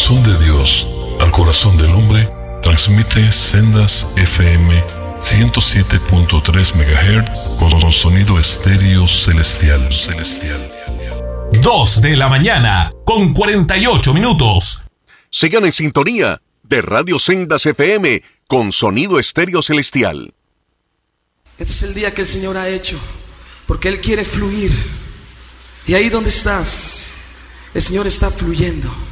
corazón de Dios al corazón del hombre, transmite Sendas FM 107.3 MHz con sonido estéreo celestial. 2 de la mañana con 48 minutos. Sigan en sintonía de Radio Sendas FM con sonido estéreo celestial. Este es el día que el Señor ha hecho, porque Él quiere fluir. Y ahí donde estás, el Señor está fluyendo.